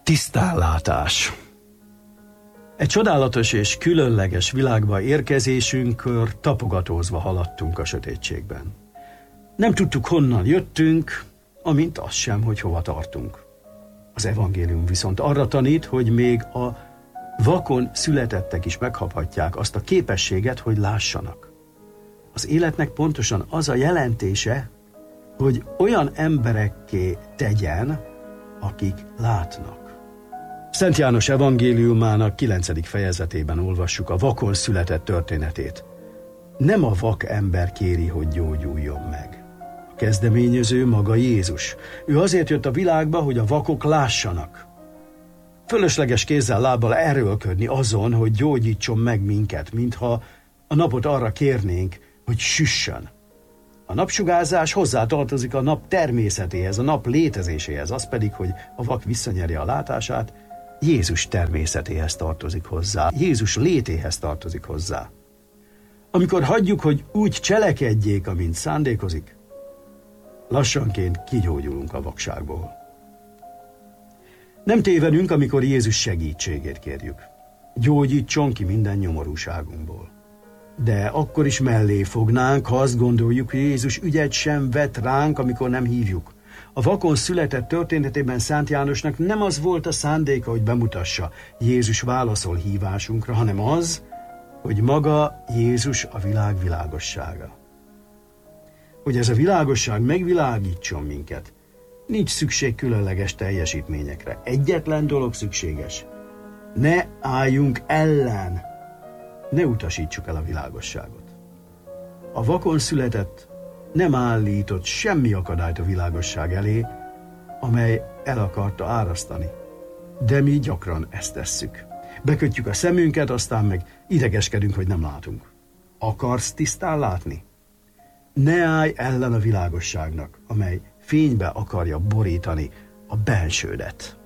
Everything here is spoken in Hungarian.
Tisztánlátás. Egy csodálatos és különleges világba érkezésünkkor tapogatózva haladtunk a sötétségben. Nem tudtuk, honnan jöttünk, amint azt sem, hogy hova tartunk. Az evangélium viszont arra tanít, hogy még a vakon születettek is megkaphatják azt a képességet, hogy lássanak. Az életnek pontosan az a jelentése, hogy olyan emberekké tegyen, akik látnak. Szent János evangéliumának 9. fejezetében olvassuk a vakon született történetét. Nem a vak ember kéri, hogy gyógyuljon meg. A kezdeményező maga Jézus. Ő azért jött a világba, hogy a vakok lássanak. Fölösleges kézzel-lábbal erőlködni azon, hogy gyógyítson meg minket, mintha a napot arra kérnénk, hogy süssön. A napsugárzás hozzátartozik a nap természetéhez, a nap létezéséhez, az pedig, hogy a vak visszanyerje a látását, Jézus természetéhez tartozik hozzá, Jézus létéhez tartozik hozzá. Amikor hagyjuk, hogy úgy cselekedjék, amint szándékozik, lassanként kigyógyulunk a vakságból. Nem tévedünk, amikor Jézus segítségét kérjük. Gyógyítson ki minden nyomorúságunkból. De akkor is mellé fognánk, ha azt gondoljuk, hogy Jézus ügyet sem vet ránk, amikor nem hívjuk. A vakon született történetében Szent Jánosnak nem az volt a szándéka, hogy bemutassa, Jézus válaszol hívásunkra, hanem az, hogy maga Jézus a világ világossága. Hogy ez a világosság megvilágítson minket, nincs szükség különleges teljesítményekre. Egyetlen dolog szükséges. Ne álljunk ellen, ne utasítsuk el a világosságot. A vakon született nem állított semmi akadályt a világosság elé, amely el akarta árasztani. De mi gyakran ezt tesszük. Bekötjük a szemünket, aztán meg idegeskedünk, hogy nem látunk. Akarsz tisztán látni? Ne állj ellen a világosságnak, amely fénybe akarja borítani a bensődet.